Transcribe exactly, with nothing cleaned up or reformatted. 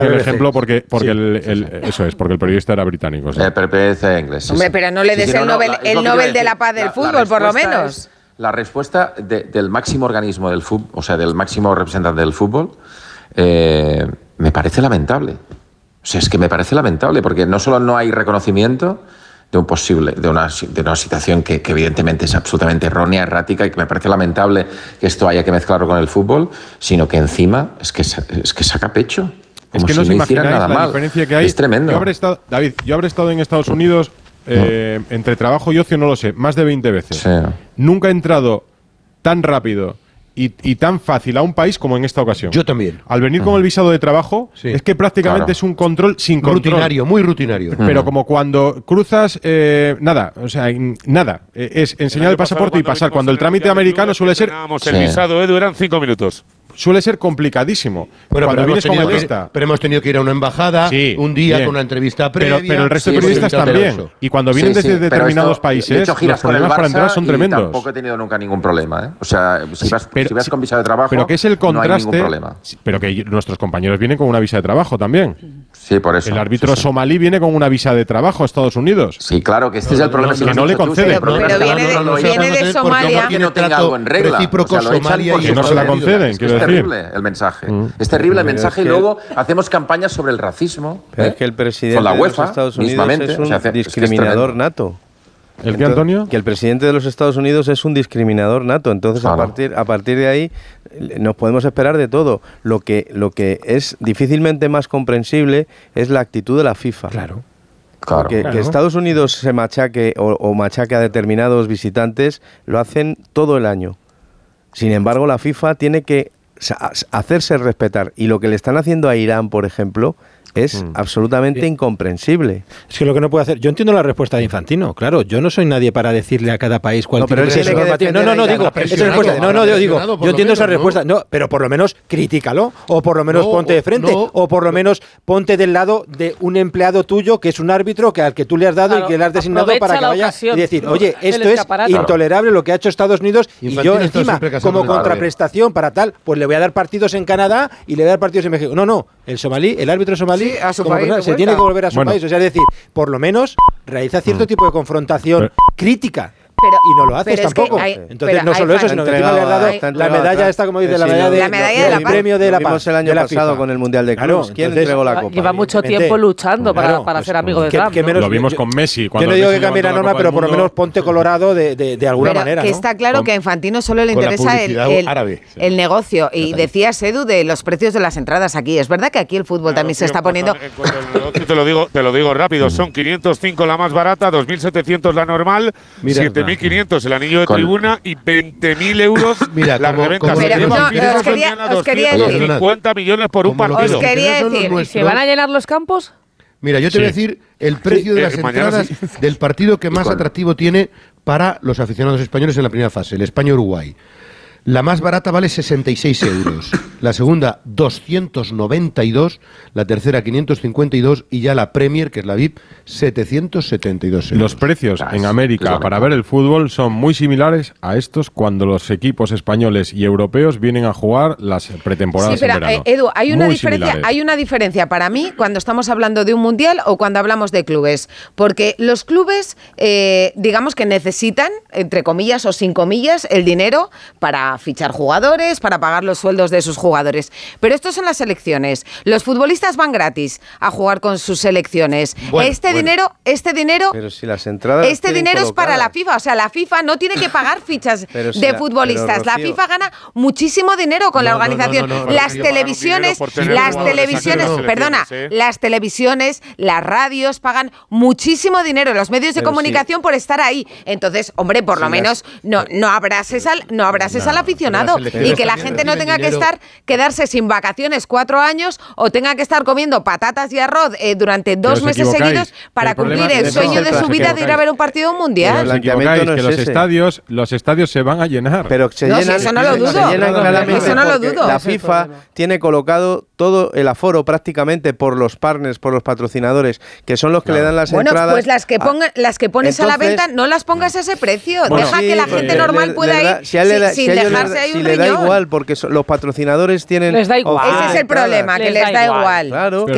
el ejemplo porque, porque sí, el, el, sí, sí. eso es, porque el periodista era británico. ¿Sí? El periodista inglés. Sí, Hombre, sí. pero no le des sí, sí, el no, Nobel, no, el Nobel de la Paz del la, fútbol, la por lo menos. Es, la respuesta de, del máximo organismo del fútbol, o sea, del máximo representante del fútbol, eh, me parece lamentable. O sea, es que me parece lamentable, porque no solo no hay reconocimiento de un posible, de una, de una situación que, que evidentemente es absolutamente errónea, errática, y que me parece lamentable que esto haya que mezclarlo con el fútbol, sino que encima es que, es que saca pecho. Es que si no se no imagináis nada la mal. diferencia que hay. Es tremendo. Yo habré estado, David, yo habré estado en Estados Unidos eh, mm. entre trabajo y ocio, no lo sé, más de veinte veces. Sí. Nunca he entrado tan rápido y, y tan fácil a un país como en esta ocasión. Yo también. Al venir uh-huh. con el visado de trabajo, sí. es que prácticamente claro. es un control sin control. Rutinario, muy rutinario. Pero uh-huh. como cuando cruzas, eh, nada, o sea, nada. Es enseñar el, el pasaporte y pasar. Cuando el trámite americano suele ser... El sí. visado, Edu, eran cinco minutos. Suele ser complicadísimo. Bueno, cuando pero, vienes hemos con el que, esta. pero hemos tenido que ir a una embajada sí, un día bien. con una entrevista previa. Pero, pero el resto sí, de periodistas sí, también. Y cuando vienen sí, sí, desde determinados esto, países, de hecho, giras los problemas con el para entrar son tremendos. Tampoco he tenido nunca ningún problema. ¿eh? O sea, si vas, pero, si vas con visa de trabajo, pero que es el contraste, no hay ningún problema. Pero que nuestros compañeros vienen con una visa de trabajo también. Sí, por eso. El árbitro sí, sí. somalí viene con una visa de trabajo a Estados Unidos. Sí, claro, que este no, es el problema. No, no, que no le conceden. Pero viene de, no, no, viene de Somalia. Que no tenga algo en regla. Recíproco o sea, Somalia y no se la conceden, quiero decir. Es terrible el mensaje. Es terrible el mensaje y luego hacemos campañas sobre el racismo. Pero es que el presidente con la UEFA, de los Estados Unidos es un o sea, hace, discriminador es que nato. ¿El qué, Antonio? Que el presidente de los Estados Unidos es un discriminador nato. Entonces, claro. a partir a partir de ahí nos podemos esperar de todo. Lo que lo que es difícilmente más comprensible es la actitud de la FIFA. Claro. Claro. Que, claro. que Estados Unidos se machaque o, o machaque a determinados visitantes lo hacen todo el año. Sin embargo, la FIFA tiene que hacerse respetar. Y lo que le están haciendo a Irán, por ejemplo, es mm. absolutamente sí. incomprensible. Es que lo que no puede hacer... Yo entiendo la respuesta de Infantino, claro. Yo no soy nadie para decirle a cada país cuál no, pero tiene que ser normativo. No, no, no, digo... Esa respuesta, no, no, yo digo... Yo entiendo esa respuesta. No, pero por lo menos críticalo. O por lo menos no, ponte de frente. No. O por lo menos ponte del lado de un empleado tuyo que es un árbitro que al que tú le has dado claro, y que le has designado para que vaya ocasión. Y decir, oye, esto es intolerable lo que ha hecho Estados Unidos y yo encima, como contraprestación para tal, pues le voy a dar partidos en Canadá y le voy a dar partidos en México. No, no. El somalí, el árbitro somalí sí, a su país, persona, se tiene que volver a su bueno. país. O sea, es decir, por lo menos realiza cierto mm. tipo de confrontación pero, crítica. Pero, y no lo haces tampoco. Es hay, Entonces, no solo eso, sino que encima le has dado hay, la medalla esta, como dice, la medalla de, la medalla de la el premio de la paz. Vimos el año pasado con el Mundial de Clubes. ¿Quién entregó la copa? Lleva mucho tiempo luchando para, para ser amigo de Trump. Lo vimos con Messi. Yo no digo que cambie la norma, pero por lo menos ponte colorado de alguna manera. Que está claro que a Infantino solo le interesa el negocio. Y decías, Edu, de los precios de las entradas aquí. Es verdad que aquí el fútbol también se está poniendo... Te lo digo, te lo digo rápido. Son quinientos cinco la más barata, dos mil setecientos la normal, siete mil quinientos el anillo de Con... tribuna y veinte mil euros Mira, la como, reventa. Como pero, no, os quería, os quería decir cincuenta millones por un partido. Os quería decir, ¿y se van a llenar los campos? Mira, yo te sí. voy a decir el precio sí, de las eh, entradas sí. del partido que más atractivo tiene para los aficionados españoles en la primera fase, el España-Uruguay. La más barata vale sesenta y seis euros, la segunda doscientos noventa y dos, la tercera quinientos cincuenta y dos y ya la Premier, que es la V I P, setecientos setenta y dos euros. Los precios claro, en América claro. para ver el fútbol son muy similares a estos cuando los equipos españoles y europeos vienen a jugar las pretemporadas sí, pero, en verano. Eh, Edu, hay una muy diferencia, similares. hay una diferencia para mí cuando estamos hablando de un mundial o cuando hablamos de clubes, porque los clubes, eh, digamos que necesitan, entre comillas o sin comillas, el dinero para fichar jugadores, para pagar los sueldos de sus jugadores. Pero estos son las selecciones. Los futbolistas van gratis a jugar con sus selecciones. Bueno, este bueno. dinero, este dinero, pero si las entradas este dinero es para la FIFA. O sea, la FIFA no tiene que pagar fichas si de la, futbolistas. Pero, la FIFA gana muchísimo dinero con no, la organización. No, no, no, las televisiones, las televisiones, perdona, ¿eh? las televisiones, las radios pagan muchísimo dinero, los medios de pero comunicación sí. por estar ahí. Entonces, hombre, por sí, lo menos las, no, no abrases al, no abrases no, al aficionado. Y que la gente no tenga que estar quedarse sin vacaciones cuatro años o tenga que estar comiendo patatas y arroz eh, durante dos meses seguidos para cumplir el sueño de su vida de ir a ver un partido mundial. Os equivocáis, que los estadios, los estadios se van a llenar. Pero se no, llenan, si eso no lo dudo. Se llenan claramente eso no lo dudo. La FIFA tiene colocado todo el aforo prácticamente por los partners, por los patrocinadores, que son los que claro. le dan las bueno, entradas. Bueno, pues las que pongan, las que pones Entonces, a la venta, no las pongas a ese precio. Bueno, Deja sí, que la gente normal le, pueda le da, ir si sin, da, sin si dejarse ahí si un le riñón. Da igual, porque so, los patrocinadores tienen... Les da igual. Ese es el problema, les que les da igual. igual. Claro.